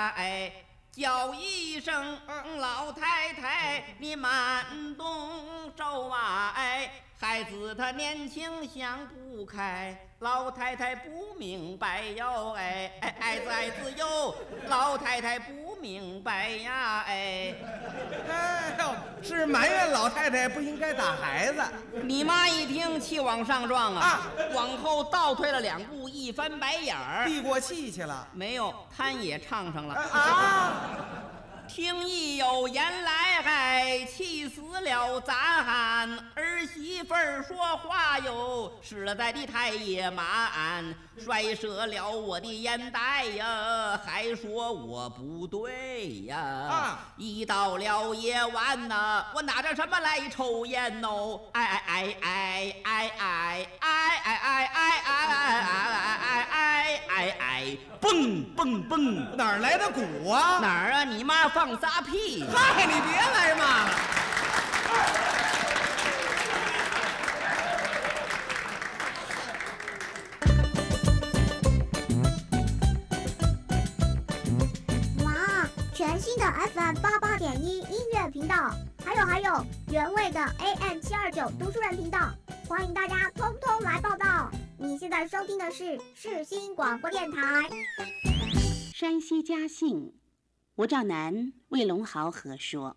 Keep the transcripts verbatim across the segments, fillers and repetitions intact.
哎，叫一声老太太，你慢动手啊！哎，孩子他年轻想不开，老太太不明白哟！哎哎，爱子爱子哟，老太太不明白呀！哎， 哎呦，是埋怨老太太不应该打孩子。 你妈一听气往上撞啊， 啊往后倒退了两步，一翻白眼儿， 递过气去了。 没有，摊也唱上了。 啊！ 听一有言来，还气死了咱儿媳妇儿说话哟，实在的太野蛮，摔折了我的眼袋呀，还说我不对呀。 啊！ 一到了夜晚呐，我拿着什么来抽烟哦？哎哎哎哎哎哎哎哎哎哎哎哎哎哎哎哎，蹦蹦蹦， 哪儿来的鼓啊？ 哪儿啊？你妈放撒屁！ 嗨，你别来骂了。 哇，全新的 F M 八八点一音乐频道，还有还有原味的 A M 七二九读书人频道，欢迎大家通通来报道。你现在收听的是世新广播电台。 山西嘉兴，吴兆南为龙豪和说。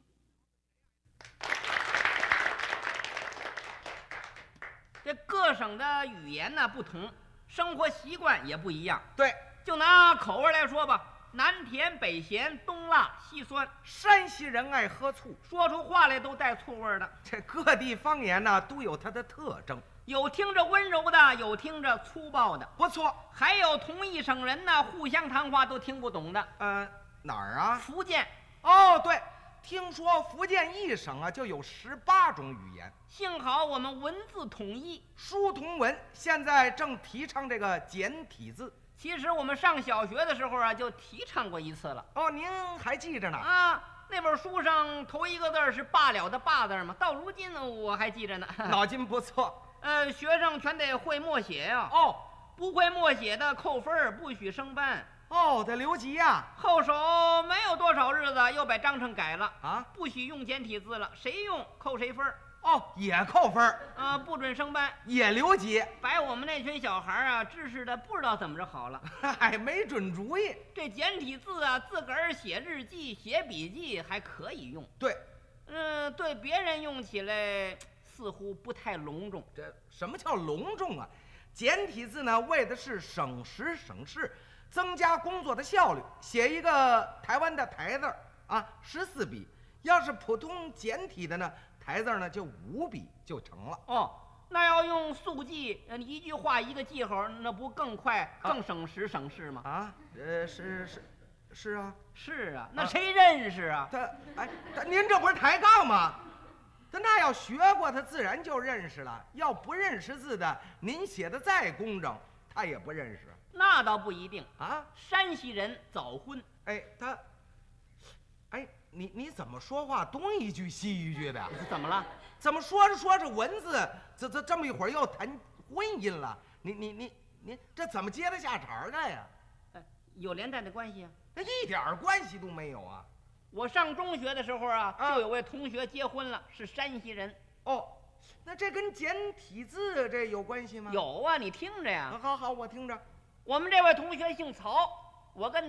这各省的语言呢不同，生活习惯也不一样。 对， 就拿口味来说吧，南甜北咸，东辣西酸， 山西人爱喝醋， 说出话来都带醋味的。 这各地方言呢都有它的特征。 有听着温柔的，有听着粗暴的， 不错。 还有同一省人呢，互相谈话都听不懂的。 呃，哪儿啊？ 福建。 哦，对，听说福建一省啊就有十八种语言。 幸好我们文字统一， 书同文，现在正提倡这个简体字。 其实我们上小学的时候啊，就提倡过一次了。 哦，您还记着呢？ 啊，那本书上头一个字是罢了的罢字嘛，到如今呢我还记着呢。 脑筋不错。 呃，学生全得会默写呀、啊。 哦， 不会默写的扣分，不许升班。 哦，得留级呀、啊。 后手没有多少日子，又把章程改了啊， 不许用简体字了，谁用扣谁分。 哦，也扣分。 啊、呃，不准升班， 也留级。 把我们那群小孩啊，知识的不知道怎么着好了。 还没准主意。 这简体字啊，自个儿写日记、写笔记还可以用。 对， 嗯、呃，对别人用起来似乎不太隆重。 这什么叫隆重啊？简体字呢，为的是省时省事，增加工作的效率。写一个台湾的台字啊，十四笔；要是普通简体的呢，台字呢就五笔就成了。 哦，那要用速记，你一句话一个记号，那不更快、更省时省事吗？ 啊，呃，是是是啊， 是啊，那谁认识啊？ 他哎，他您这不是抬杠吗？他那要学过，他自然就认识了。要不认识字的，您写的再工整，他也不认识。 那倒不一定啊。 山西人早婚。 哎，他，哎，你你怎么说话东一句西一句的？ 怎么了？ 怎么说着说着文字，这这这么一会儿又谈婚姻了？你你你你这怎么接得下茬来呀？ 呃，有连带的关系啊？ 那一点关系都没有啊！ 我上中学的时候啊， 啊就有位同学结婚了，是山西人。 哦，那这跟简体字这有关系吗？ 有啊，你听着呀。 好好，我听着。 我们这位同学姓曹，我跟